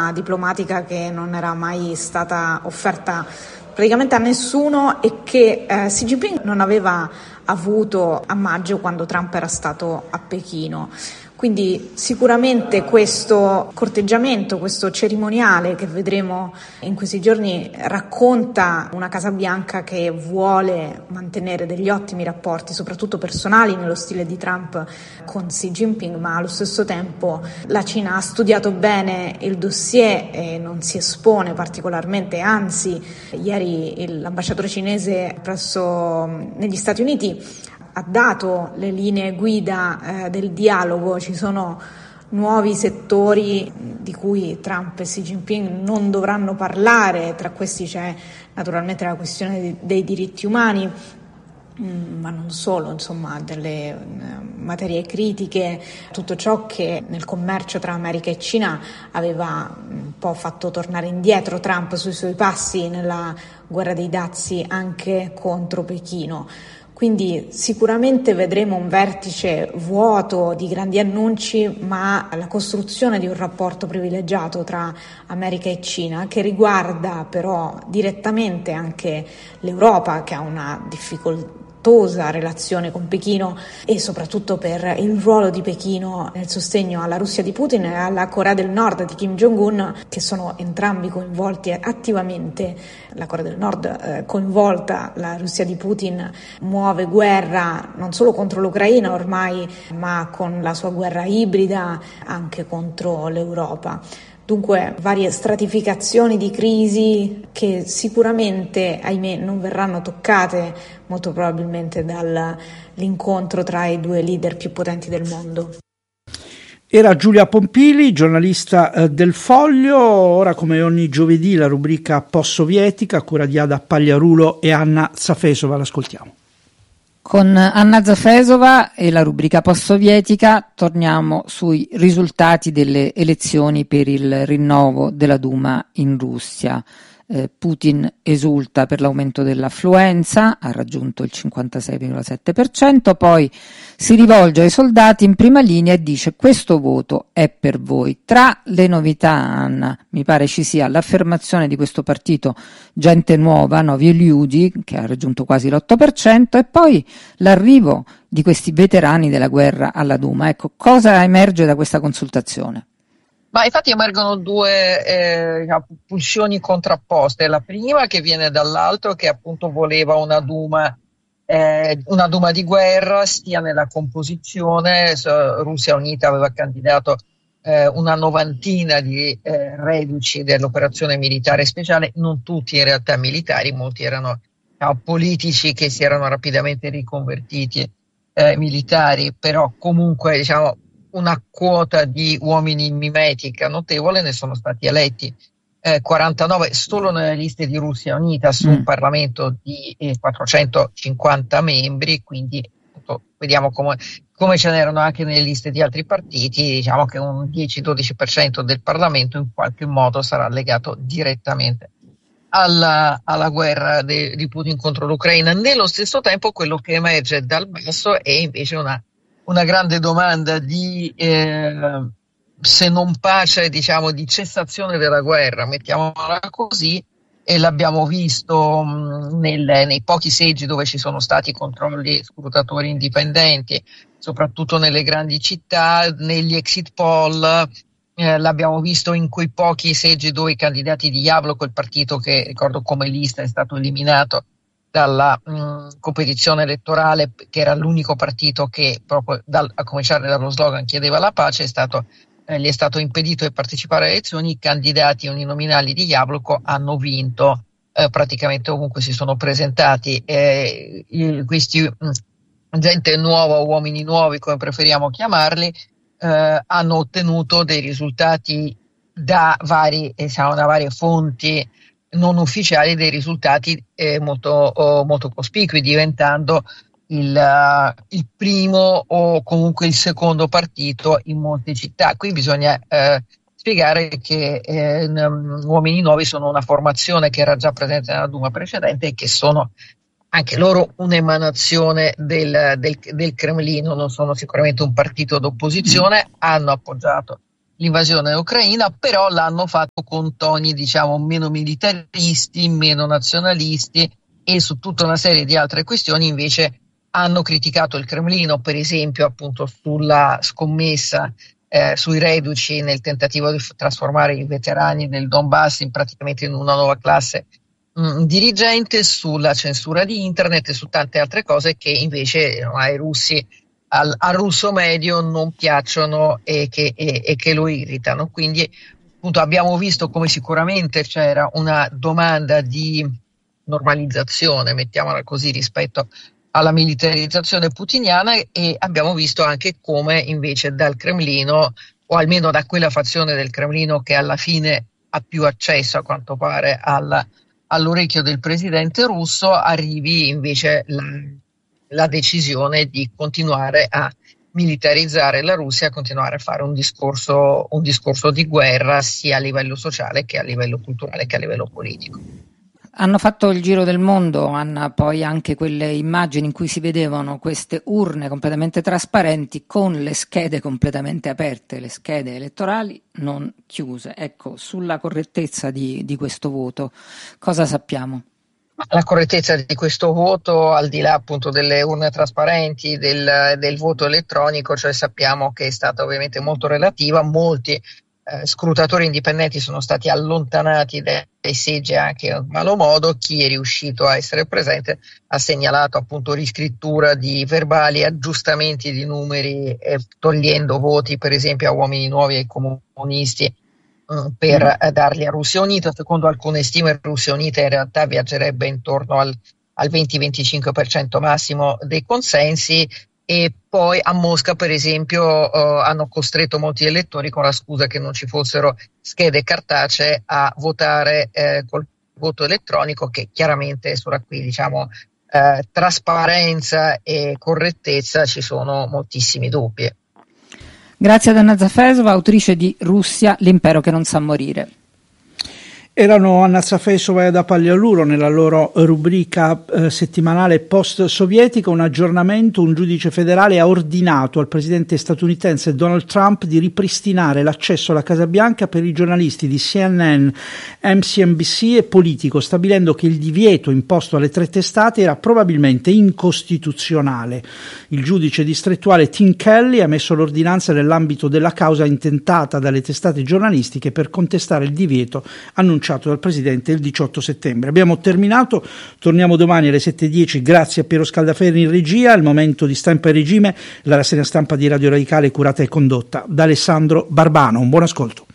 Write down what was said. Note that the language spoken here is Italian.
diplomatica che non era mai stata offerta praticamente a nessuno e che Xi Jinping non aveva avuto a maggio quando Trump era stato a Pechino. Quindi sicuramente questo corteggiamento, questo cerimoniale che vedremo in questi giorni racconta una Casa Bianca che vuole mantenere degli ottimi rapporti, soprattutto personali, nello stile di Trump con Xi Jinping, ma allo stesso tempo la Cina ha studiato bene il dossier e non si espone particolarmente, anzi ieri l'ambasciatore cinese negli Stati Uniti ha dato le linee guida del dialogo. Ci sono nuovi settori di cui Trump e Xi Jinping non dovranno parlare, tra questi c'è naturalmente la questione dei diritti umani, ma non solo, insomma, delle materie critiche, tutto ciò che nel commercio tra America e Cina aveva un po' fatto tornare indietro Trump sui suoi passi nella guerra dei dazi anche contro Pechino. Quindi sicuramente vedremo un vertice vuoto di grandi annunci, ma la costruzione di un rapporto privilegiato tra America e Cina, che riguarda però direttamente anche l'Europa, che ha una difficoltosa relazione con Pechino, e soprattutto per il ruolo di Pechino nel sostegno alla Russia di Putin e alla Corea del Nord di Kim Jong-un, che sono entrambi coinvolti attivamente. La Corea del Nord coinvolta, la Russia di Putin muove guerra non solo contro l'Ucraina ormai, ma con la sua guerra ibrida anche contro l'Europa. Dunque varie stratificazioni di crisi che sicuramente, ahimè, non verranno toccate molto probabilmente dall'incontro tra i due leader più potenti del mondo. Era Giulia Pompili, giornalista del Foglio. Ora, come ogni giovedì, la rubrica post-sovietica a cura di Ada Pagliarulo e Anna Zafesova. L'ascoltiamo. Con Anna Zafesova e la rubrica post-sovietica torniamo sui risultati delle elezioni per il rinnovo della Duma in Russia. Putin esulta per l'aumento dell'affluenza, ha raggiunto il 56,7%, poi si rivolge ai soldati in prima linea e dice: questo voto è per voi. Tra le novità, Anna, mi pare ci sia l'affermazione di questo partito Gente Nuova, Novi Ljudi, che ha raggiunto quasi l'8%, e poi l'arrivo di questi veterani della guerra alla Duma. Ecco, cosa emerge da questa consultazione? Ma infatti emergono due pulsioni contrapposte. La prima, che viene dall'alto, che appunto voleva una Duma di guerra, sia nella composizione. Russia Unita aveva candidato una novantina di reduci dell'operazione militare speciale, non tutti in realtà militari, molti erano politici che si erano rapidamente riconvertiti militari, però comunque diciamo una quota di uomini mimetica notevole. Ne sono stati eletti 49 solo nelle liste di Russia Unita su un Parlamento di 450 membri, quindi vediamo come ce n'erano anche nelle liste di altri partiti. Diciamo che un 10-12% del Parlamento in qualche modo sarà legato direttamente alla guerra di Putin contro l'Ucraina. Nello stesso tempo quello che emerge dal basso è invece una grande domanda di se non pace, diciamo, di cessazione della guerra, mettiamola così, e l'abbiamo visto nei pochi seggi dove ci sono stati controlli scrutatori indipendenti, soprattutto nelle grandi città, negli exit poll. L'abbiamo visto in quei pochi seggi dove i candidati di Jabloko, il partito che ricordo come lista è stato eliminato dalla competizione elettorale, che era l'unico partito che proprio a cominciare dallo slogan chiedeva la pace, gli è stato impedito di partecipare alle elezioni. I candidati uninominali di Jabloko hanno vinto praticamente ovunque si sono presentati. Questi gente nuova, uomini nuovi, come preferiamo chiamarli, hanno ottenuto dei risultati da varie fonti non ufficiali, dei risultati molto cospicui, diventando il primo o comunque il secondo partito in molte città. Qui bisogna spiegare che Uomini Nuovi sono una formazione che era già presente nella Duma precedente e che sono anche loro un'emanazione del Cremlino, non sono sicuramente un partito d'opposizione, hanno appoggiato l'invasione ucraina, però l'hanno fatto con toni, diciamo, meno militaristi, meno nazionalisti, e su tutta una serie di altre questioni invece hanno criticato il Cremlino, per esempio appunto sulla scommessa sui reduci, nel tentativo di trasformare i veterani del Donbass praticamente in una nuova classe dirigente, sulla censura di internet e su tante altre cose che invece ai russi, al russo medio, non piacciono e che lo irritano. Quindi appunto abbiamo visto come sicuramente c'era una domanda di normalizzazione, mettiamola così, rispetto alla militarizzazione putiniana, e abbiamo visto anche come invece dal Cremlino, o almeno da quella fazione del Cremlino che alla fine ha più accesso a quanto pare all'orecchio del presidente russo, arrivi invece la decisione di continuare a militarizzare la Russia, a continuare a fare un discorso di guerra sia a livello sociale che a livello culturale che a livello politico. Hanno fatto il giro del mondo, Anna, poi anche quelle immagini in cui si vedevano queste urne completamente trasparenti con le schede completamente aperte, le schede elettorali non chiuse. Ecco, sulla correttezza di questo voto, cosa sappiamo? La correttezza di questo voto, al di là appunto delle urne trasparenti, del voto elettronico, cioè sappiamo che è stata ovviamente molto relativa. Molti scrutatori indipendenti sono stati allontanati dai seggi anche in malo modo. Chi è riuscito a essere presente ha segnalato appunto riscrittura di verbali, aggiustamenti di numeri, togliendo voti per esempio a Uomini Nuovi e ai comunisti per darli a Russia Unita. Secondo alcune stime Russia Unita in realtà viaggerebbe intorno al 20-25% massimo dei consensi. E poi a Mosca, per esempio, hanno costretto molti elettori, con la scusa che non ci fossero schede cartacee, a votare col voto elettronico, che chiaramente sulla cui, diciamo, trasparenza e correttezza ci sono moltissimi dubbi. Grazie ad Anna Zafesova, autrice di Russia, l'impero che non sa morire. Erano Anna Zafesova e Ada Pagliarulo nella loro rubrica settimanale post-sovietica. Un aggiornamento: un giudice federale ha ordinato al presidente statunitense Donald Trump di ripristinare l'accesso alla Casa Bianca per i giornalisti di CNN, MSNBC e Politico, stabilendo che il divieto imposto alle 3 testate era probabilmente incostituzionale. Il giudice distrettuale Tim Kelly ha emesso l'ordinanza nell'ambito della causa intentata dalle testate giornalistiche per contestare il divieto annunciato dal Presidente il 18 settembre. Abbiamo terminato, torniamo domani alle 7:10, grazie a Piero Scaldaferri in regia. Il momento di Stampa e Regime, la rassegna stampa di Radio Radicale curata e condotta da Alessandro Barbano. Un buon ascolto.